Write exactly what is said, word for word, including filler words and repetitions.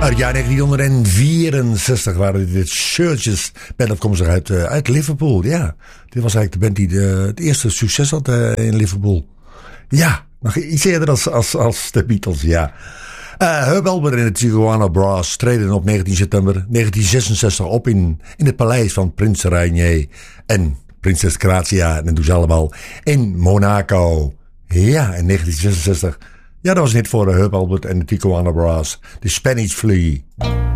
Uit het jaar negentienhonderdvierenzestig waren dit Churches. Band afkomstig uit, uh, uit Liverpool. Ja, dit was eigenlijk de band die de, het eerste succes had uh, in Liverpool. Ja, nog iets eerder als, als, als de Beatles, ja. Uh, Herb Alpert en de Tijuana Brass treden op negentien september negentien zesenzestig op in, in het paleis van prins Rainier en prinses Grazia. En dat doen ze allemaal in Monaco. Ja, in negentien zesenzestig. Ja, dat was net voor de Herb Alpert en de Tijuana Brass. De Spanish Flea.